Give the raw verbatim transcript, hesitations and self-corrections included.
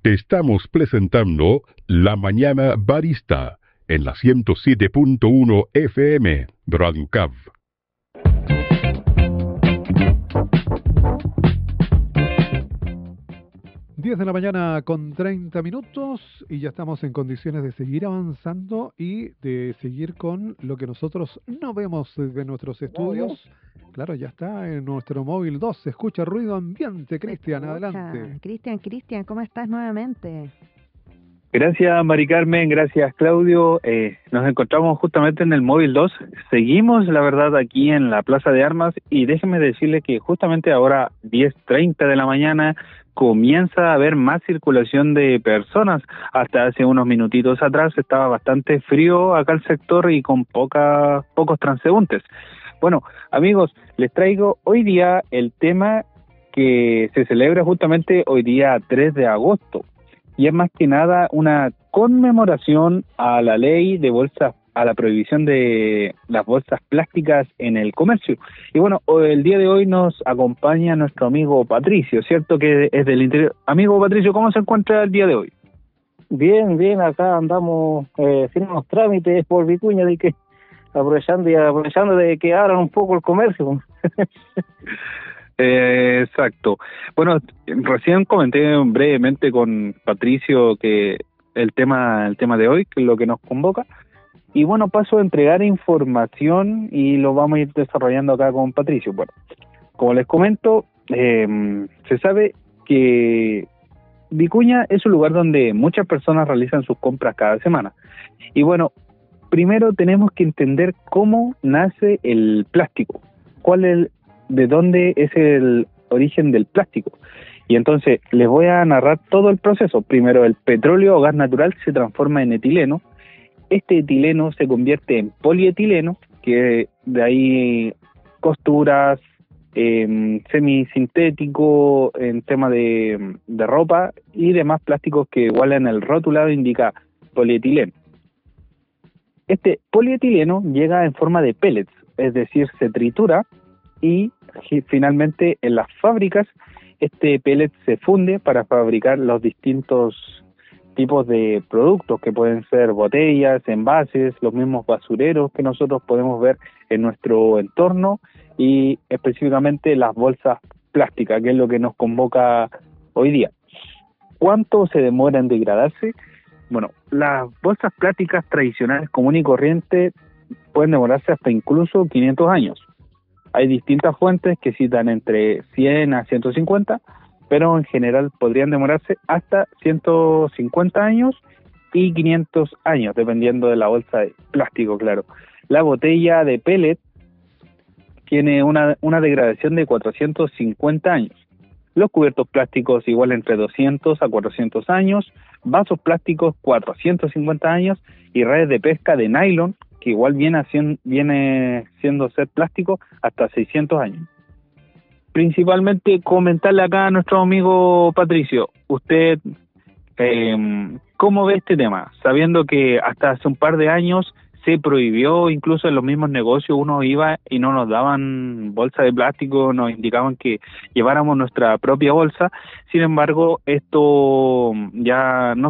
Te estamos presentando La Mañana Barista en la ciento siete punto uno F M Brancab. diez de la mañana con treinta minutos y ya estamos en condiciones de seguir avanzando y de seguir con lo que nosotros no vemos desde nuestros estudios. Claro, ya está en nuestro móvil dos. Se escucha ruido ambiente. Cristian, adelante. Cristian, Cristian, ¿cómo estás nuevamente? Gracias, Mari Carmen. Gracias, Claudio. Eh, nos encontramos justamente en el móvil dos. Seguimos, la verdad, aquí en la Plaza de Armas y déjenme decirle que justamente ahora, diez treinta de la mañana, comienza a haber más circulación de personas. Hasta hace unos minutitos atrás estaba bastante frío acá el sector y con poca, pocos transeúntes. Bueno, amigos, les traigo hoy día el tema que se celebra justamente hoy día tres de agosto. Y es más que nada una conmemoración a la ley de bolsas, a la prohibición de las bolsas plásticas en el comercio. Y bueno, el día de hoy nos acompaña nuestro amigo Patricio, ¿cierto? Que es del interior. Amigo Patricio, ¿cómo se encuentra el día de hoy? Bien, bien, acá andamos eh, haciendo unos trámites por Vicuña, de que aprovechando y aprovechando de que abran un poco el comercio. Eh, exacto. Bueno, recién comenté brevemente con Patricio que el tema, el tema de hoy, que es lo que nos convoca, y bueno, paso a entregar información y lo vamos a ir desarrollando acá con Patricio. Bueno, como les comento, eh, se sabe que Vicuña es un lugar donde muchas personas realizan sus compras cada semana. Y bueno, primero tenemos que entender cómo nace el plástico, cuál es, de dónde es el origen del plástico. Y entonces les voy a narrar todo el proceso. Primero, el petróleo o gas natural se transforma en etileno. Este etileno se convierte en polietileno, que de ahí costuras, eh, semisintético, en tema de, de ropa y demás plásticos que igual en el rotulado indica polietileno. Este polietileno llega en forma de pellets, es decir, se tritura y finalmente en las fábricas este pellet se funde para fabricar los distintos tipos de productos que pueden ser botellas, envases, los mismos basureros que nosotros podemos ver en nuestro entorno y específicamente las bolsas plásticas, que es lo que nos convoca hoy día. ¿Cuánto se demora en degradarse? Bueno, las bolsas plásticas tradicionales común y corriente pueden demorarse hasta incluso quinientos años. Hay distintas fuentes que citan entre cien a ciento cincuenta, pero en general podrían demorarse hasta ciento cincuenta años y quinientos años, dependiendo de la bolsa de plástico, claro. La botella de pellet tiene una, una degradación de cuatrocientos cincuenta años. Los cubiertos plásticos igual entre doscientos a cuatrocientos años, vasos plásticos cuatrocientos cincuenta años y redes de pesca de nylon, que igual viene, haciendo, viene siendo ser plástico, hasta seiscientos años. Principalmente comentarle acá a nuestro amigo Patricio, usted, eh, ¿cómo ve este tema? Sabiendo que hasta hace un par de años se prohibió, incluso en los mismos negocios uno iba y no nos daban bolsa de plástico, nos indicaban que lleváramos nuestra propia bolsa. Sin embargo, esto ya no